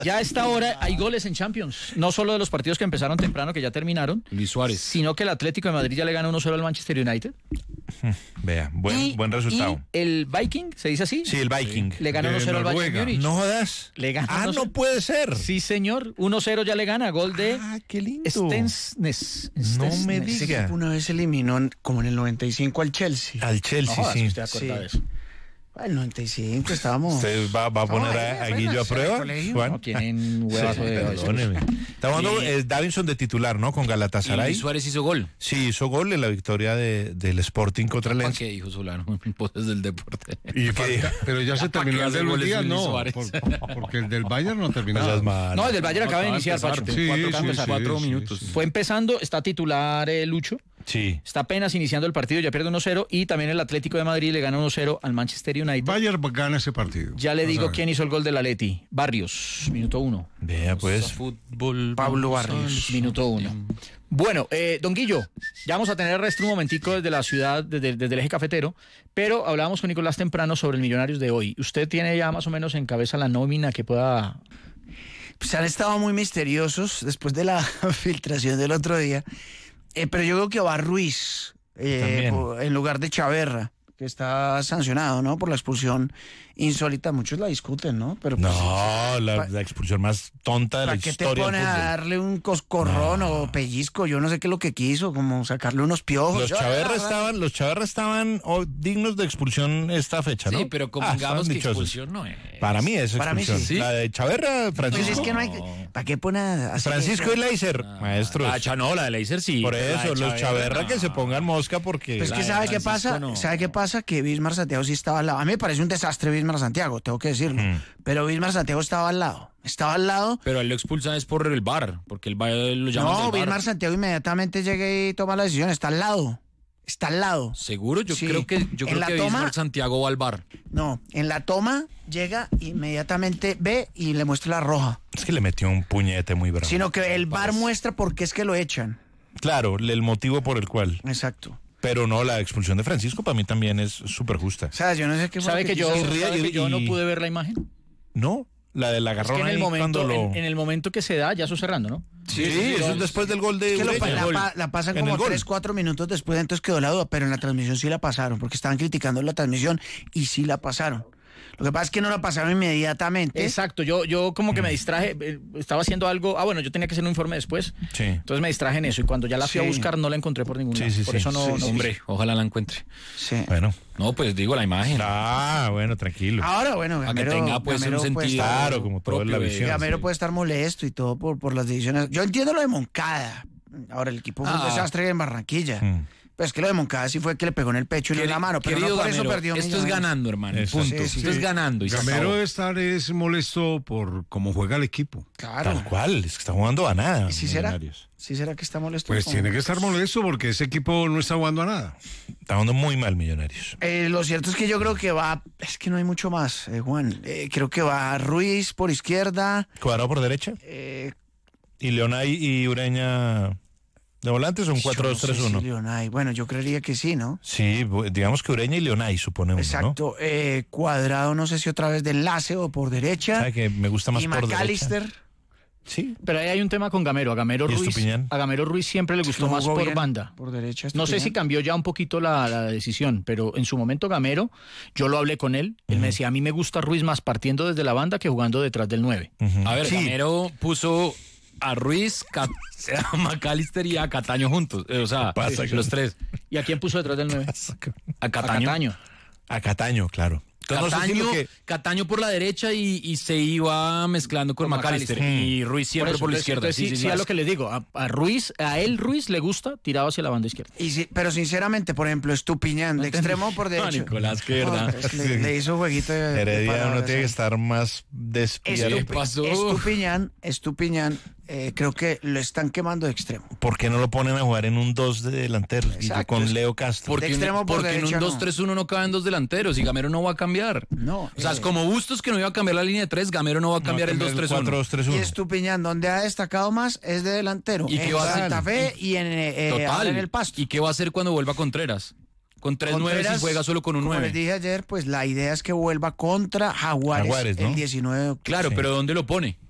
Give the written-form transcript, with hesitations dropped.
Ya a esta hora hay goles en Champions. No solo de los partidos que empezaron temprano, que ya terminaron. Luis Suárez. Sino que el Atlético de Madrid ya le gana 1-0 al Manchester United. Vea, buen resultado. Y el Viking, ¿se dice así? Sí, el Viking. Le gana 1-0 al Bayern Múnich. No jodas. Le gana no puede ser. Sí, señor. 1-0 ya le gana. Gol de qué lindo. Stensnes. No me Ese diga. equipo una vez eliminó como en el 95 al Chelsea. Al Chelsea, No jodas, sí. ¿usted acuerda de eso? El 95 estábamos. ¿Usted va a poner a Guillo a prueba, Juan? No tienen huevazo de... Perdóneme. Está jugando Davinson de titular, ¿no? Con Y Galatasaray. Luis Suárez hizo gol. Sí, hizo gol en la victoria del Sporting contra el ¿Para Lens. qué dijo Solano? Poses del deporte. Pero ya se ¿Para terminó qué el hace de Luis goles Díaz, Luis no. Suárez? Porque el del Bayern no ha terminado. Esas malas. No, el del Bayern acaba de iniciar, Pacho. Sí, Cuatro sí, minutos. sí. Fue empezando, está titular Lucho. Sí. Está apenas iniciando el partido, ya pierde 1-0. Y también el Atlético de Madrid le gana 1-0 al Manchester United. Bayern gana ese partido. Ya le Vas a digo ver. quién hizo el gol del Atleti. Barrios, minuto 1. Vea, pues. Fútbol. Pablo Barrios. Minuto 1. Bueno, don Guillo, ya vamos a tener el resto un momentico desde la ciudad, desde el eje cafetero, pero hablábamos con Nicolás temprano sobre el Millonarios de hoy. ¿Usted tiene ya más o menos en cabeza la nómina que pueda...? Pues han estado muy misteriosos después de la filtración del otro día. Pero yo creo que va Ruiz en lugar de Chaverra, que está sancionado, ¿no? Por la expulsión insólita. Muchos la discuten, ¿no? Pero pues, No, la expulsión más tonta de la ¿para qué te historia pone del a fútbol. darle un coscorrón o pellizco? Yo no sé qué es lo que quiso, como sacarle unos piojos. Los Chaverra estaban dignos de expulsión esta fecha, ¿no? Sí, pero convengamos estaban que dichosos. expulsión no es. Para mí es Para mí expulsión. sí. La de Chaverra, Pues Francisco. es que no hay... ¿Para qué pone a hacer Francisco eso? y Leiser, maestros. La de Leiser sí. Por pero la eso, de los Chaverra no. que se pongan mosca porque... Pues La que de ¿sabe qué Francisco pasa? no. ¿Sabe qué pasa? Que Bismar Santiago sí estaba al lado. A mí me parece un desastre Bismar Santiago, tengo que decirlo. Pero Bismar Santiago estaba al lado. Estaba al lado. Pero él lo expulsan es por el VAR, porque el VAR lo llaman No, del VAR. Bismar Santiago inmediatamente llega y toma la decisión. Está al lado. Está al lado. ¿Seguro? Yo Sí. creo que En la toma- Bismarck Santiago va al VAR. No, en la toma llega, inmediatamente ve y le muestra la roja. Es que le metió un puñete muy bravo. Sino que el VAR muestra por qué es que lo echan. Claro, el motivo por el cual. Exacto. Pero no, la expulsión de Francisco para mí también es súper justa. O sea, yo no sé qué fue ¿Sabe lo que yo, quiso hacer. sabe que yo no y- pude ver la imagen? ¿No? La del Es agarrón que en el ahí momento, cuando lo... en el momento que se da, ya eso cerrando, ¿no? Sí, eso es después del gol de Es que Ureña. la pasan En el como gol. 3-4 minutos después, entonces quedó la duda, pero en la transmisión sí la pasaron, porque estaban criticando la transmisión y sí la pasaron. Lo que pasa es que no la pasaron inmediatamente. Exacto, yo como que me distraje, estaba haciendo algo, bueno, yo tenía que hacer un informe después, Sí. entonces me distraje en eso y cuando ya la fui a Sí. buscar no la encontré por ningún Sí, lado, sí, por sí. eso no, Sí, no sí. Hombre, ojalá la encuentre. Sí. Bueno. No, pues digo la imagen. Bueno, tranquilo. Ahora, bueno, Para que Gamero, tenga pues Gamero un puede sentido. estar- Claro, como todo en la propio de- visión. Gamero puede estar molesto y todo por las decisiones. Yo entiendo lo de Moncada. Ahora, el equipo fue un desastre en Barranquilla. Pues es que lo de Moncada sí fue que le pegó en el pecho y no en la mano, pero Querido no por eso Gamero, perdió esto es Millonarios. ganando, hermano. Eso. Punto. Sí, sí. Esto es ganando. Y se Gamero acabó. debe estar es molesto por cómo juega el equipo. Claro. Tal cual, es que está jugando a nada. ¿Y si será? Millonarios. ¿Sí será que está molesto? Pues con- tiene que estar molesto porque ese equipo no está jugando a nada. Está jugando muy mal Millonarios. Lo cierto es que yo creo que va, es que no hay mucho más, Juan. Creo que va Ruiz por izquierda. Cuadrado por derecha. Y Leonay y Ureña de volantes son Yo no sé 4-2-3-1. si Leonay. Bueno, yo creería que sí, ¿no? Sí, digamos que Ureña y Leonay, suponemos, ¿no? Exacto. Cuadrado, no sé si otra vez de enlace o por derecha. ¿Sabe que me gusta más Y por McAllister. derecha? Sí. Pero ahí hay un tema con Gamero, ¿Y Estupiñán? A Gamero Ruiz siempre le gustó No más jugó por bien banda. Por derecha. No sé si Estupiñán. cambió ya un poquito la decisión, pero en su momento Gamero, yo lo hablé con él, él me decía, a mí me gusta Ruiz más partiendo desde la banda que jugando detrás del 9. A ver, Sí. Gamero puso a Ruiz, a McAllister y a Cataño juntos. O sea, Pasa que- los tres. ¿Y a quién puso detrás del 9? A A Cataño. Cataño. A Cataño, claro. Entonces, no sé si Cataño, lo que- Cataño por la derecha y se iba mezclando con Con McAllister. McAllister. Y Ruiz siempre por la izquierda. Entonces, sí, a lo que le digo, a Ruiz, a él Ruiz le gusta tirado hacia la banda izquierda. Pero sinceramente, por ejemplo, Estupiñán, de extremo o por derecho. Nicolás, qué verdad. Es que le hizo jueguito de Heredia uno palabras, tiene que ¿eh? estar más despierto. ¿Qué pasó? Estupiñán, creo que lo están quemando de extremo. ¿Por qué no lo ponen a jugar en un 2 de delantero? Y Exacto. con Leo Castro. De extremo por Porque en un derecha, no. 2-3-1 no caben dos delanteros y Gamero no va a cambiar. No, O sea, es como Bustos que no iba a cambiar la línea de 3, Gamero no va a cambiar el 2-3-1. 4-2-3-1. Y Estupiñán, donde ha destacado más es de delantero. ¿Y qué en va a hacer? Santa Fe y ahora Total. en el Pasto. ¿Y qué va a hacer cuando vuelva Contreras? Con 3-9 si juega solo con un Como 9. les dije ayer, pues la idea es que vuelva contra Jaguares, Jaguares, ¿no? el 19 de octubre. Claro, Sí. pero ¿dónde lo pone?